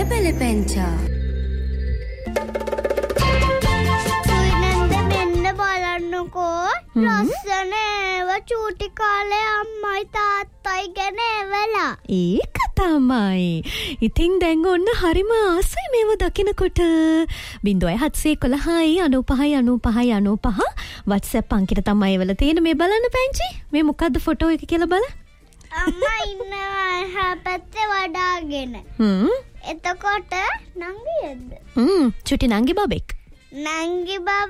බැලපැංචා. සුනන්ද මෙන්න බලන්නකෝ. ලස්සන ඒව චූටි කාලේ අම්මයි තාත්තයි ගැන එවලා. ඒක තමයි. ඉතින් දැන් ඔන්න හරිම ආසයි මේව දකිනකොට. 0711යි 95යි 95යි 95 WhatsApp අංකෙට තමයි එවල තියෙන. මේ බලන්න පැංචි. මේ මොකද්ද ෆොටෝ එක කියලා බලන්න. අම්මා ඉන්නවා හැපැත්තේ වඩාගෙන. එතකොට නංගියද? චුටි නංගි බබෙක්. නංගි බබ